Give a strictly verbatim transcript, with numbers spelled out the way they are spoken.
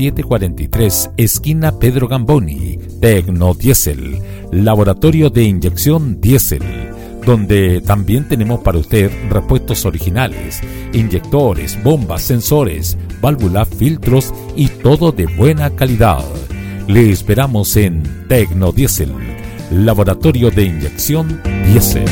siete cuarenta y tres, esquina Pedro Gamboni. Tecnodiesel, laboratorio de inyección diésel, donde también tenemos para usted repuestos originales, inyectores, bombas, sensores, válvulas, filtros y todo de buena calidad. Le esperamos en Tecnodiesel, laboratorio de inyección diésel.